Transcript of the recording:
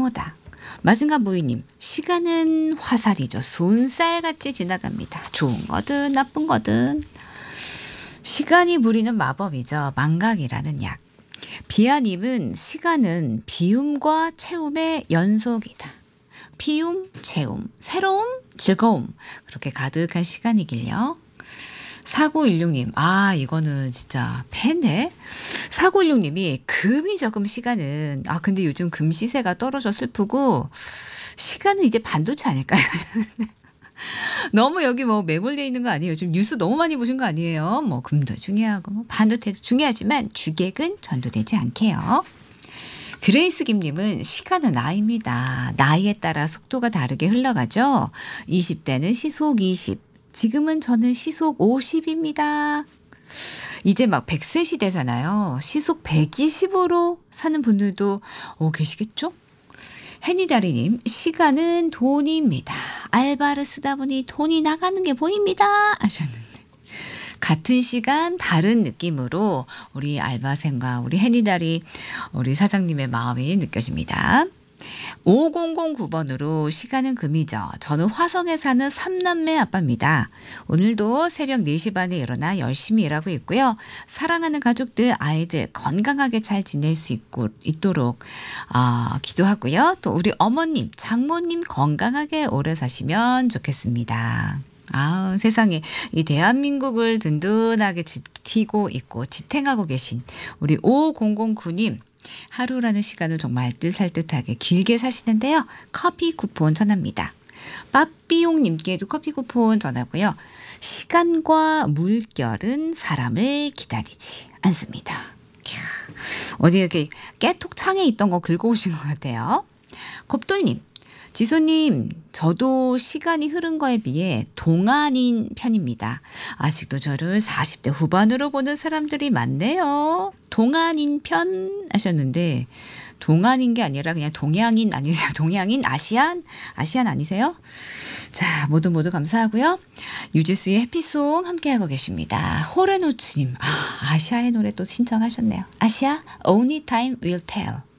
소모다. 마징가 무이님, 시간은 화살이죠. 손살같이 지나갑니다. 좋은 거든 나쁜 거든. 시간이 부리는 마법이죠. 망각이라는 약. 비아님은 시간은 비움과 채움의 연속이다. 비움, 채움, 새로움, 즐거움. 그렇게 가득한 시간이길요. 4916님, 이거는 진짜 팬네. 4916님이 금이 적은 시간은, 근데 요즘 금 시세가 떨어져 슬프고, 시간은 이제 반도체 아닐까요? 너무 여기 뭐 매몰되어 있는 거 아니에요? 요즘 뉴스 너무 많이 보신 거 아니에요? 뭐 금도 중요하고, 뭐 반도체도 중요하지만 주객은 전도되지 않게요. 그레이스 김님은 시간은 나이입니다. 나이에 따라 속도가 다르게 흘러가죠. 20대는 시속 20, 지금은 저는 시속 50입니다. 이제 막 100세 시대잖아요. 시속 120으로 사는 분들도 계시겠죠? 해니다리님, 시간은 돈입니다. 알바를 쓰다 보니 돈이 나가는 게 보입니다. 하셨는데. 같은 시간 다른 느낌으로 우리 알바생과 우리 해니다리 우리 사장님의 마음이 느껴집니다. 5009번으로 시간은 금이죠. 저는 화성에 사는 3남매 아빠입니다. 오늘도 새벽 4시 반에 일어나 열심히 일하고 있고요. 사랑하는 가족들, 아이들 건강하게 잘 지낼 수 있도록 기도하고요. 또 우리 어머님, 장모님 건강하게 오래 사시면 좋겠습니다. 세상에 이 대한민국을 든든하게 지키고 있고 지탱하고 계신 우리 5009님 하루라는 시간을 정말 알뜰살뜰하게 길게 사시는데요. 커피 쿠폰 전합니다. 빠삐용님께도 커피 쿠폰 전하고요. 시간과 물결은 사람을 기다리지 않습니다. 어디 이렇게 깨톡 창에 있던 거 긁어오신 것 같아요. 곱돌님, 지소님, 저도 시간이 흐른 거에 비해 동안인 편입니다. 아직도 저를 40대 후반으로 보는 사람들이 많네요. 동안인 편 하셨는데 동안인 게 아니라 그냥 동양인 아니세요? 동양인? 아시안 아니세요? 자, 모두 감사하고요. 유지수의 해피송 함께하고 계십니다. 호레노츠님, 아시아의 노래 또 신청하셨네요. 아시아, Only Time Will Tell.